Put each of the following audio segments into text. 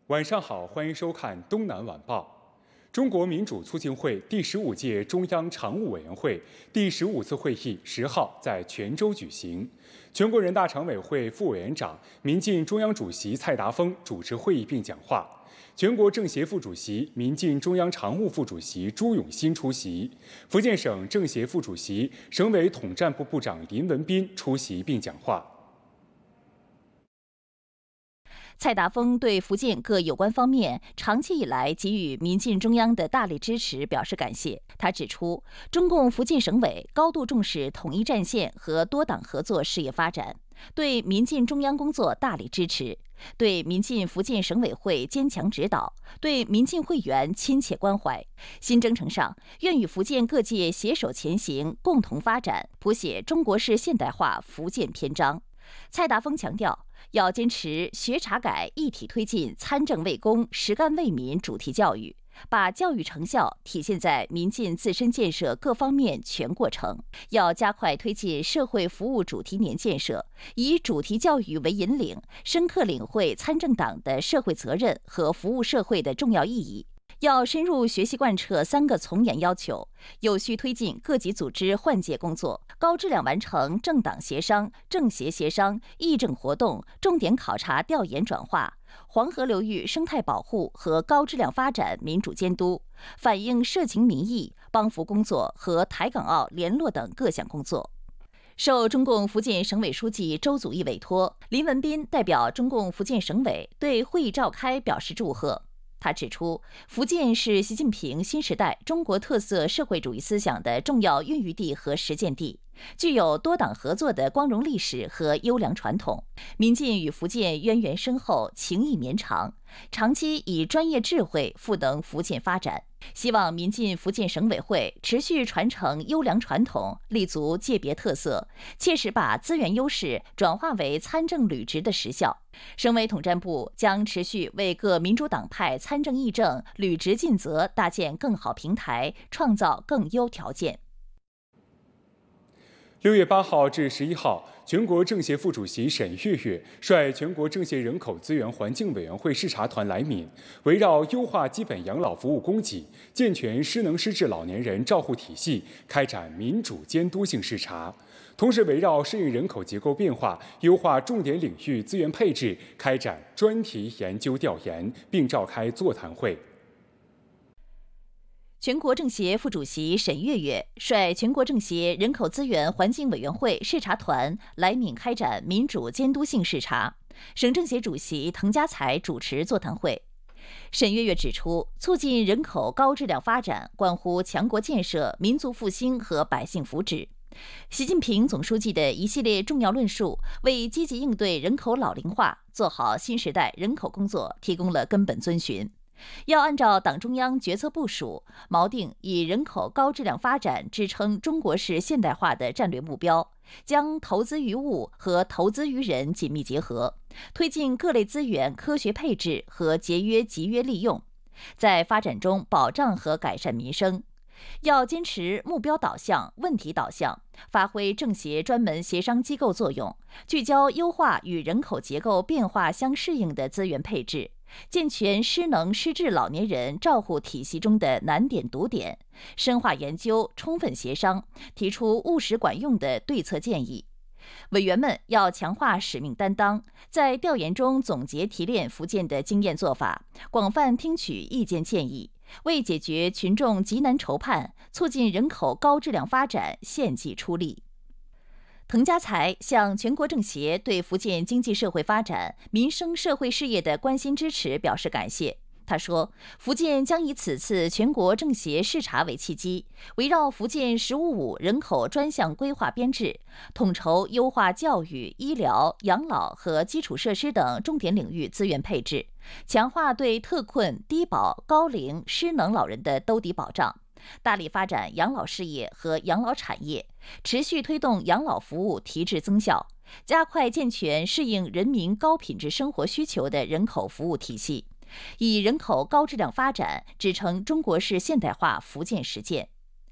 晚上好，欢迎收看《东南晚报》。中国民主促进会第15届中央常务委员会第15次会议10号在泉州举行。全国人大常委会副委员长、民进中央主席蔡达峰主持会议并讲话。全国政协副主席、民进中央常务副主席朱永新出席。福建省政协副主席、省委统战部部长林文斌出席并讲话。 蔡达峰对福建各有关方面长期以来给予民进中央的大力支持表示感谢。他指出，中共福建省委高度重视统一战线和多党合作事业发展，对民进中央工作大力支持，对民进福建省委会坚强指导，对民进会员亲切关怀。新征程上，愿与福建各界携手前行，共同发展，谱写中国式现代化福建篇章。蔡达峰强调，要坚持学查改一体推进参政为公、实干为民主题教育，把教育成效体现在民进自身建设各方面全过程。要加快推进社会服务主题年建设，以主题教育为引领，深刻领会参政党的社会责任和服务社会的重要意义。要深入学习贯彻3个从严要求，有序推进各级组织换届工作，高质量完成政党协商、政协协商、议政活动、重点考察调研转化、黄河流域生态保护和高质量发展民主监督，反映社情民意、帮扶工作和台港澳联络等各项工作。受中共福建省委书记周祖义委托，林文斌代表中共福建省委对会议召开表示祝贺。他指出，福建是习近平新时代中国特色社会主义思想的重要孕育地和实践地，具有多党合作的光荣历史和优良传统。民进与福建渊源深厚，情谊绵长，长期以专业智慧赋能福建发展。希望民进福建省委会持续传承优良传统，立足界别特色，切实把资源优势转化为参政履职的实效。省委统战部将持续为各民主党派参政议政履职尽责搭建更好平台，创造更优条件。 6月8号至11号，全国政协副主席沈跃跃率全国政协人口资源环境委员会视察团来闽，围绕优化基本养老服务供给、健全失能失智老年人照护体系，开展民主监督性视察。同时，围绕适应人口结构变化、优化重点领域资源配置，开展专题研究调研，并召开座谈会。 全国政协副主席沈跃跃率全国政协人口资源环境委员会视察团来闽开展民主监督性视察，省政协主席滕家才主持座谈会。沈跃跃指出，促进人口高质量发展关乎强国建设、民族复兴和百姓福祉。习近平总书记的一系列重要论述，为积极应对人口老龄化、做好新时代人口工作提供了根本遵循。要按照党中央决策部署，锚定以人口高质量发展支撑中国式现代化的战略目标，将投资于物和投资于人紧密结合，推进各类资源科学配置和节约集约利用，在发展中保障和改善民生。要坚持目标导向、问题导向，发挥政协专门协商机构作用，聚焦优化与人口结构变化相适应的资源配置，健全失能失智老年人照护体系中的难点堵点，深化研究，充分协商，提出务实管用的对策建议。委员们要强化使命担当，在调研中总结提炼福建的经验做法，广泛听取意见建议，为解决群众急难愁盼、促进人口高质量发展献计出力。滕家才向全国政协对福建经济社会发展、民生社会事业的关心支持表示感谢。他说，福建将以此次全国政协视察为契机，围绕福建“15+5”人口专项规划编制，统筹优化教育、医疗、养老和基础设施等重点领域资源配置，强化对特困、低保、高龄、失能老人的兜底保障，大力发展养老事业和养老产业，持续推动养老服务提质增效，加快健全适应人民高品质生活需求的人口服务体系，以人口高质量发展支撑中国式现代化福建实践。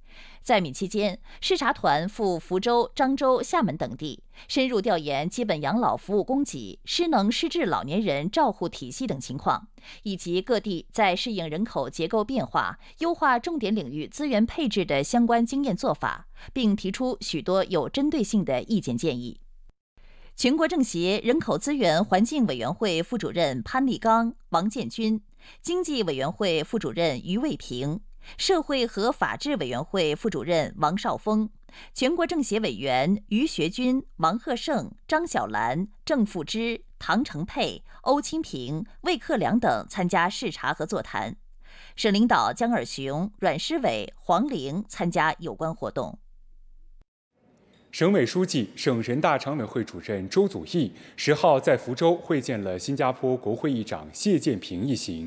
在闽期间，视察团赴福州、漳州、厦门等地，深入调研基本养老服务供给、失能失智老年人照护体系等情况，以及各地在适应人口结构变化、优化重点领域资源配置的相关经验做法，并提出许多有针对性的意见建议。全国政协人口资源环境委员会副主任潘立刚、王建军，经济委员会副主任于卫平，社会和法制委员会副主任王少峰，全国政协委员于学军、王鹤胜、张小兰、郑富之、唐成佩、欧清平、魏克良等参加视察和座谈。省领导江尔雄、阮诗伟、黄玲参加有关活动。 省委书记、省人大常委会主任周祖义10号在福州会见了新加坡国会议长谢建平一行。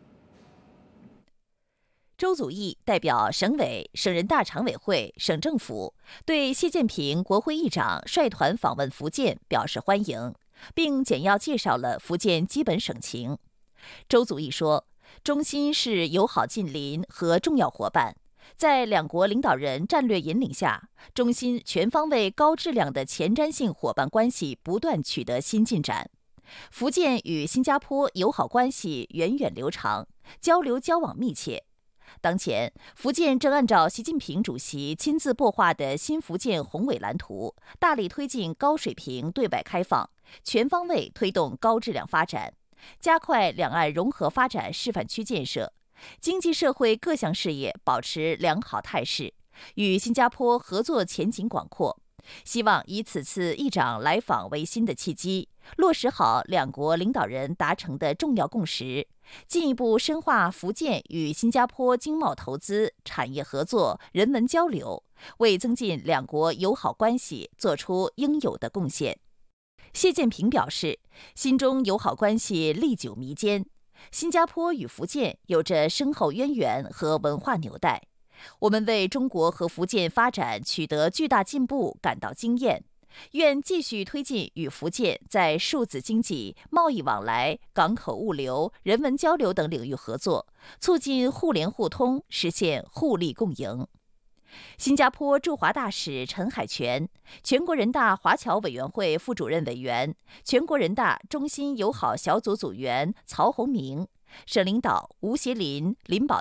周祖义代表省委、省人大常委会、省政府对谢建平国会议长率团访问福建表示欢迎，并简要介绍了福建基本省情。周祖义说，中新是友好近邻和重要伙伴，在两国领导人战略引领下，中新全方位高质量的前瞻性伙伴关系不断取得新进展。福建与新加坡友好关系源远流长，交流交往密切。当前，福建正按照习近平主席亲自擘画的新福建宏伟蓝图，大力推进高水平对外开放，全方位推动高质量发展，加快两岸融合发展示范区建设，经济社会各项事业保持良好态势，与新加坡合作前景广阔。希望以此次议长来访为新的契机，落实好两国领导人达成的重要共识，进一步深化福建与新加坡经贸投资、产业合作、人文交流，为增进两国友好关系做出应有的贡献。谢建平表示，新中友好关系历久弥坚，新加坡与福建有着深厚渊源和文化纽带。我们为中国和福建发展取得巨大进步感到惊艳，愿继续推进与福建在数字经济、贸易往来、港口物流、人文交流等领域合作，促进互联互通，实现互利共赢。新加坡驻华大使陈海泉、全国人大华侨委员会副主任委员、全国人大中新友好小组组员曹洪明，省领导吴协林、林宝